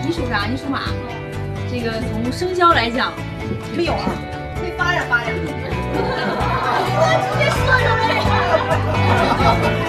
你属啥？你属马。这个从生肖来讲， 没有啊，会发展发展。 我直接说出来。